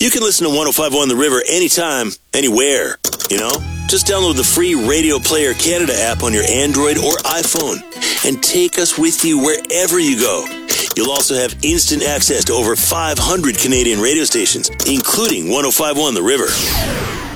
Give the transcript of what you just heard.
You can listen to 105.1 The River anytime, anywhere, you know? Just download the free Radio Player Canada app on your Android or iPhone and take us with you wherever you go. You'll also have instant access to over 500 Canadian radio stations, including 105.1 The River.